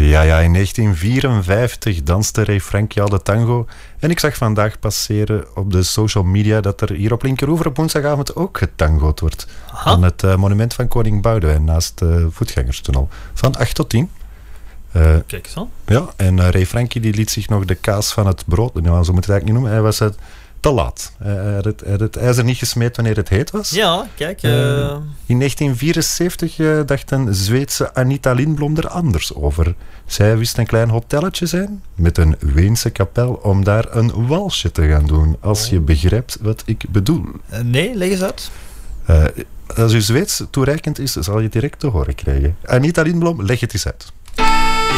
Ja, in 1954 danste Ray Frankie al de tango. En ik zag vandaag passeren op de social media dat er hier op Linkeroever op woensdagavond ook getangoed wordt. Aha. Aan het monument van Koning Boudewijn naast de voetgangerstunnel. Van 8 tot 10. Kijk eens aan. Ja, en Ray Frankie die liet zich nog de kaas van het brood, nou, zo moet je het eigenlijk niet noemen, hij was te laat. Hij had het ijzer niet gesmeed wanneer het heet was. Ja, kijk. In 1974 dacht een Zweedse Anita Lindblom er anders over. Zij wist een klein hotelletje zijn met een Weense kapel om daar een walsje te gaan doen. Als je begrijpt wat ik bedoel. Nee, leg eens uit. Als uw Zweeds toereikend is, zal je direct te horen krijgen. Anita Lindblom, leg het eens uit.